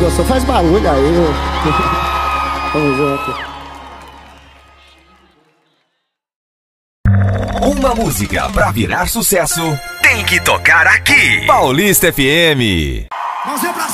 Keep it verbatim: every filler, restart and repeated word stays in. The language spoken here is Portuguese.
gostou, faz barulho aí. Tamo junto. Uma música pra virar sucesso tem que tocar aqui. Paulista F M. Mãozinha pra